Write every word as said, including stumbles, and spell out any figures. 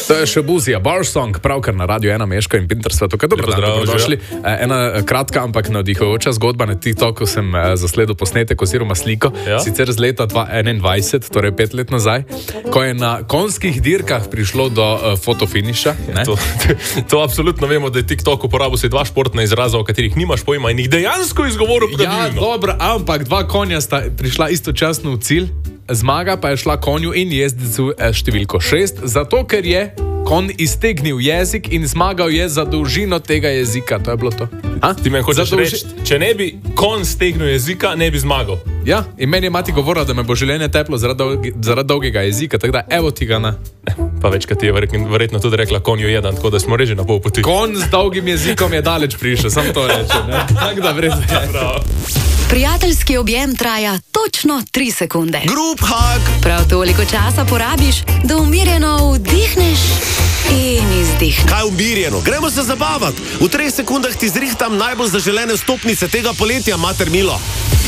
To je še Buzija Barsong, pravkar na Radio ena Meško in Pinterstva. Tukaj dobro dobrodošli. Ena kratka, ampak navdihujoča zgodba. Na TikToku sem zasledil posnetek oziroma sliko, ja? Sicer z leta dva tisoč enaindvajset, torej pet let nazaj, ko je na konjskih dirkah prišlo do uh, fotofiniša. To, to absolutno vemo, da je TikTok uporabil se dva športna izraza, o katerih nimaš pojma in jih dejansko izgovoril pravilno. Ja, dobro, ampak dva konja sta prišla istočasno v cilj. Zmaga pa je šla konju in jezdecu številko šest, zato ker je konj iztegnil jezik in zmagal je za dolžino tega jezika. To je bilo to. A? Ti me hočeš dolži... reči, če ne bi konj stegnil jezika, ne bi zmagal. Ja, in meni je mati govorila, da me bo življenje teplo zaradi, dolgi, zaradi dolgega jezika, tako da evo ti ga na. Pa večkrat je verjetno tudi rekla konju jedan, tako da smo reži na pol poti. Konj z dolgim jezikom je daleč prišel, sam to reče. Tako da vredno je. Prijateljski objem traja točno tri sekunde. Group hug! Prav toliko časa porabiš, da umirjeno vdihneš in izdihneš. Kaj umirjeno? Gremo se zabavati. V treh sekundah ti zrihtam najbolj zaželene vstopnice tega poletja, mater milo.